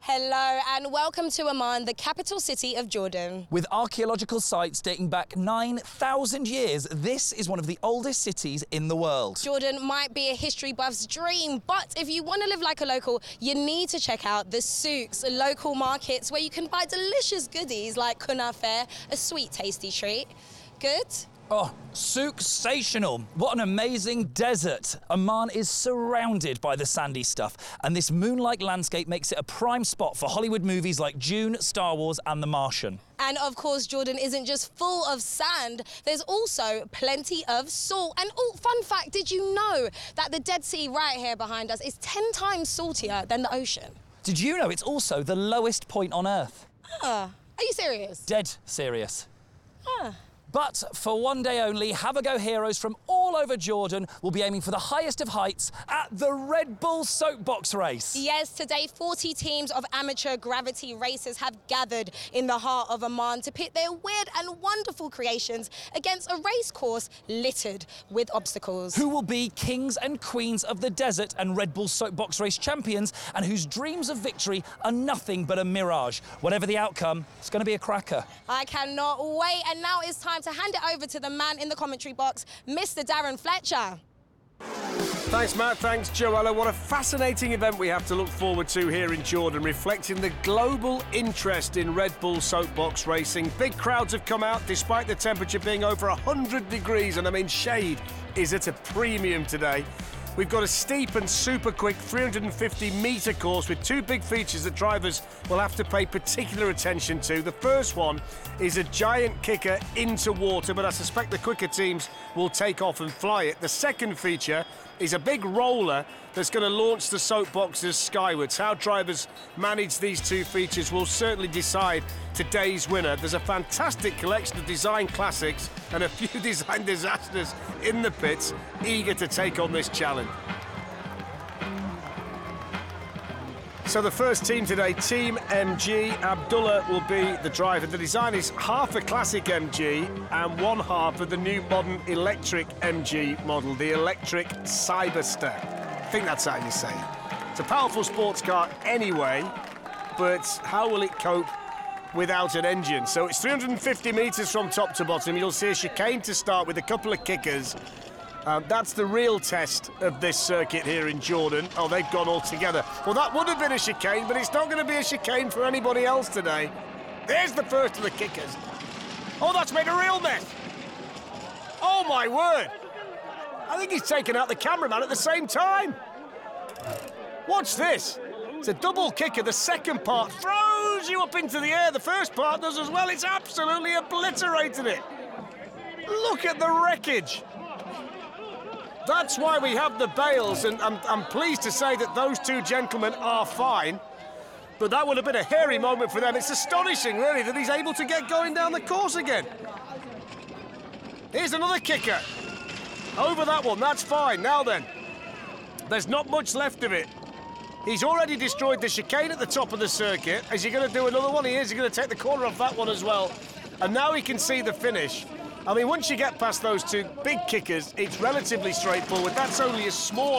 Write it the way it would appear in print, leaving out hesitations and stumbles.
Hello and welcome to Amman, the capital city of Jordan. With archaeological sites dating back 9,000 years, this is one of the oldest cities in the world. Jordan might be a history buff's dream, but if you want to live like a local, you need to check out the souks, local markets where you can buy delicious goodies like kunafe, a sweet tasty treat. Good? Oh, souk-sational. What an amazing desert. Amman is surrounded by the sandy stuff, and this moon-like landscape makes it a prime spot for Hollywood movies like Dune, Star Wars and The Martian. And of course, Jordan isn't just full of sand, there's also plenty of salt. And oh, fun fact, did you know that the Dead Sea right here behind us is 10 times saltier than the ocean? Did you know it's also the lowest point on Earth? Are you serious? Dead serious. But for one day only, Have a Go heroes from all over Jordan will be aiming for the highest of heights at the Red Bull Soapbox Race. Yes, today 40 teams of amateur gravity racers have gathered in the heart of Amman to pit their weird and wonderful creations against a race course littered with obstacles. Who will be kings and queens of the desert and Red Bull Soapbox Race champions, and whose dreams of victory are nothing but a mirage. Whatever the outcome, it's going to be a cracker. I cannot wait, and now it's time to hand it over to the man in the commentary box, Mr. Darren Fletcher. Thanks, Matt. Thanks, Joella. What a fascinating event we have to look forward to here in Jordan, reflecting the global interest in Red Bull soapbox racing. Big crowds have come out, despite the temperature being over 100 degrees, and I mean, shade is at a premium today. We've got a steep and super quick 350-metre course with two big features that drivers will have to pay particular attention to. The first one is a giant kicker into water, but I suspect the quicker teams will take off and fly it. The second feature is a big roller that's going to launch the soapboxes skywards. How drivers manage these two features will certainly decide today's winner. There's a fantastic collection of design classics and a few design disasters in the pits, eager to take on this challenge. So the first team today, Team MG. Abdullah will be the driver. The design is half a classic MG and one half of the new modern electric MG model, the electric Cyberster. I think that's how you say it. It's a powerful sports car anyway, but how will it cope without an engine? So it's 350 metres from top to bottom. You'll see a chicane to start with a couple of kickers. That's the real test of this circuit here in Jordan. Oh, they've gone all together. Well, that would have been a chicane, but it's not going to be a chicane for anybody else today. There's the first of the kickers. Oh, that's made a real mess. Oh, my word. I think he's taken out the cameraman at the same time. Watch this. It's a double kicker. The second part throws you up into the air. The first part does as well. It's absolutely obliterated it. Look at the wreckage. That's why we have the bails, and I'm pleased to say that those two gentlemen are fine. But that would have been a hairy moment for them. It's astonishing, really, that he's able to get going down the course again. Here's another kicker. Over that one, that's fine. Now then, there's not much left of it. He's already destroyed the chicane at the top of the circuit. Is he going to do another one? He is. He's going to take the corner off that one as well. And now he can see the finish. I mean, once you get past those two big kickers, it's relatively straightforward. That's only a small